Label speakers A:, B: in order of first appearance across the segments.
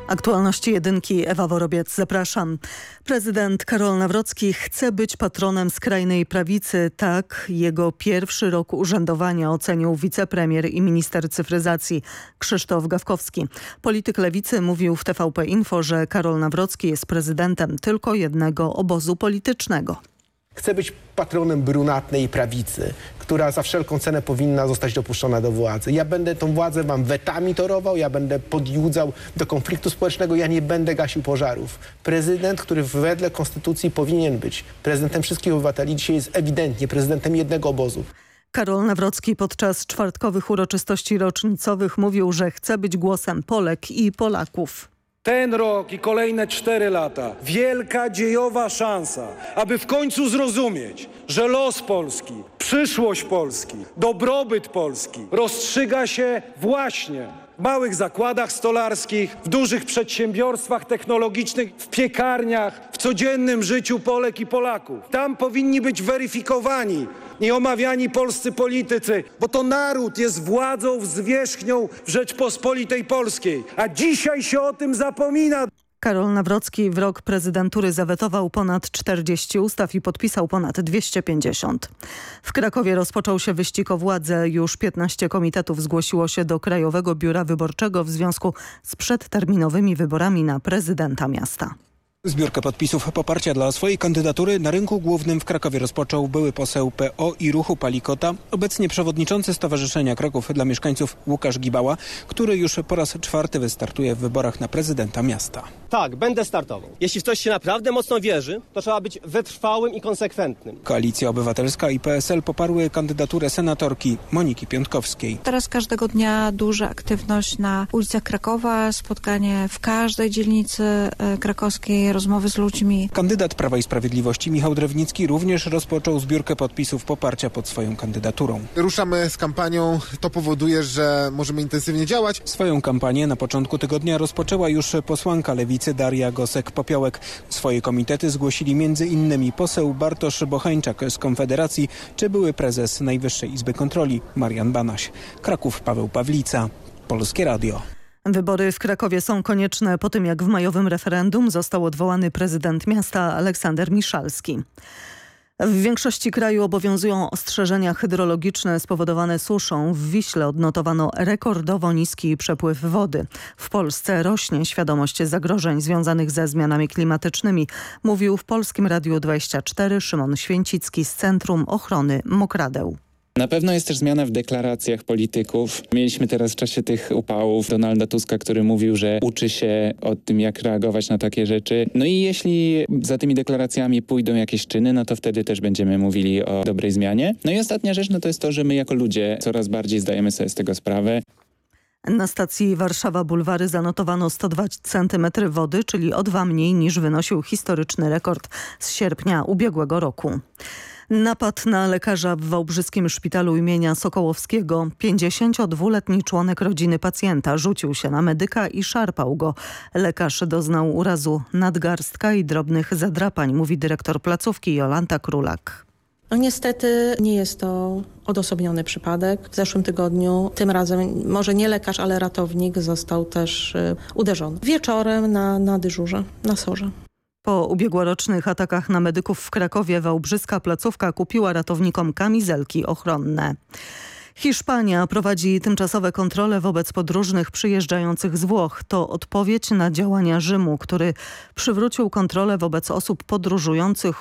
A: Aktualności jedynki, Ewa Worobiec, zapraszam. Prezydent Karol Nawrocki chce być patronem skrajnej prawicy. Tak jego pierwszy rok urzędowania ocenił wicepremier i minister cyfryzacji Krzysztof Gawkowski. Polityk lewicy mówił w TVP Info, że Karol Nawrocki jest prezydentem tylko jednego obozu politycznego.
B: Chcę być patronem brunatnej prawicy, która za wszelką cenę powinna zostać dopuszczona do władzy. Ja będę tą władzę wam wetami torował, ja będę podjudzał do konfliktu społecznego, ja nie będę gasił pożarów. Prezydent, który wedle konstytucji powinien być prezydentem wszystkich obywateli, dzisiaj jest ewidentnie prezydentem jednego obozu.
A: Karol Nawrocki podczas czwartkowych uroczystości rocznicowych mówił, że chce być głosem Polek i Polaków.
C: Ten rok i kolejne 4 lata, wielka dziejowa szansa, aby w końcu zrozumieć, że los Polski, przyszłość Polski, dobrobyt Polski rozstrzyga się właśnie w małych zakładach stolarskich, w dużych przedsiębiorstwach technologicznych, w piekarniach, w codziennym życiu Polek i Polaków. Tam powinni być weryfikowani i omawiani polscy politycy, bo to naród jest władzą zwierzchnią w Rzeczpospolitej Polskiej, a dzisiaj się o tym zapomina.
A: Karol Nawrocki w rok prezydentury zawetował ponad 40 ustaw i podpisał ponad 250. W Krakowie rozpoczął się wyścig o władzę. Już 15 komitetów zgłosiło się do Krajowego Biura Wyborczego w związku z przedterminowymi wyborami na prezydenta miasta.
D: Zbiórkę podpisów poparcia dla swojej kandydatury na rynku głównym w Krakowie rozpoczął były poseł PO i Ruchu Palikota, obecnie przewodniczący Stowarzyszenia Kraków dla Mieszkańców Łukasz Gibała, który już po raz 4 wystartuje w wyborach na prezydenta miasta.
E: Tak, będę startował. Jeśli w coś się naprawdę mocno wierzy, to trzeba być wytrwałym i konsekwentnym.
D: Koalicja Obywatelska i PSL poparły kandydaturę senatorki Moniki Piątkowskiej.
F: Teraz każdego dnia duża aktywność na ulicach Krakowa, spotkanie w każdej dzielnicy krakowskiej, rozmowy z ludźmi.
D: Kandydat Prawa i Sprawiedliwości Michał Drewnicki również rozpoczął zbiórkę podpisów poparcia pod swoją kandydaturą.
G: Ruszamy z kampanią, to powoduje, że możemy intensywnie działać.
D: Swoją kampanię na początku tygodnia rozpoczęła już posłanka lewicy Daria Gosek-Popiołek. Swoje komitety zgłosili m.in. poseł Bartosz Bochańczak z Konfederacji czy były prezes Najwyższej Izby Kontroli Marian Banaś. Kraków, Paweł Pawlica, Polskie Radio.
A: Wybory w Krakowie są konieczne po tym, jak w majowym referendum został odwołany prezydent miasta Aleksander Miszalski. W większości kraju obowiązują ostrzeżenia hydrologiczne spowodowane suszą. W Wiśle odnotowano rekordowo niski przepływ wody. W Polsce rośnie świadomość zagrożeń związanych ze zmianami klimatycznymi, mówił w Polskim Radiu 24 Szymon Święcicki z Centrum Ochrony Mokradeł.
H: Na pewno jest też zmiana w deklaracjach polityków. Mieliśmy teraz w czasie tych upałów Donalda Tuska, który mówił, że uczy się o tym, jak reagować na takie rzeczy. No i jeśli za tymi deklaracjami pójdą jakieś czyny, no to wtedy też będziemy mówili o dobrej zmianie. No i ostatnia rzecz, no to jest to, że my jako ludzie coraz bardziej zdajemy sobie z tego sprawę.
A: Na stacji Warszawa Bulwary zanotowano 102 cm wody, czyli o 2 mniej niż wynosił historyczny rekord z sierpnia ubiegłego roku. Napad na lekarza w wałbrzyskim szpitalu imienia Sokołowskiego. 52-letni członek rodziny pacjenta rzucił się na medyka i szarpał go. Lekarz doznał urazu nadgarstka i drobnych zadrapań, mówi dyrektor placówki Jolanta Królak.
I: No niestety nie jest to odosobniony przypadek. W zeszłym tygodniu, tym razem może nie lekarz, ale ratownik został też uderzony. Wieczorem na dyżurze, na SOR-ze.
A: Po ubiegłorocznych atakach na medyków w Krakowie wałbrzyska placówka kupiła ratownikom kamizelki ochronne. Hiszpania prowadzi tymczasowe kontrole wobec podróżnych przyjeżdżających z Włoch. To odpowiedź na działania Rzymu, który przywrócił kontrolę wobec osób podróżujących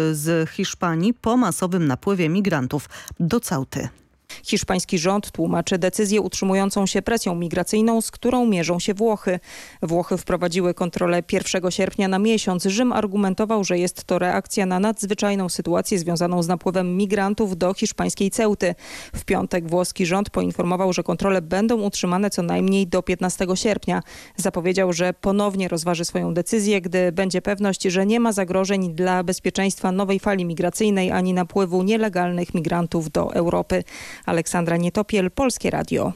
A: z Hiszpanii po masowym napływie migrantów do Ceuty.
J: Hiszpański rząd tłumaczy decyzję utrzymującą się presją migracyjną, z którą mierzą się Włochy. Włochy wprowadziły kontrolę 1 sierpnia na miesiąc. Rzym argumentował, że jest to reakcja na nadzwyczajną sytuację związaną z napływem migrantów do hiszpańskiej Ceuty. W piątek włoski rząd poinformował, że kontrole będą utrzymane co najmniej do 15 sierpnia. Zapowiedział, że ponownie rozważy swoją decyzję, gdy będzie pewność, że nie ma zagrożeń dla bezpieczeństwa nowej fali migracyjnej ani napływu nielegalnych migrantów do Europy. Aleksandra Nietopiel, Polskie Radio.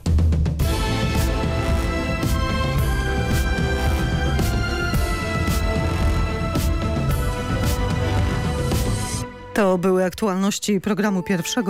A: To były aktualności programu pierwszego.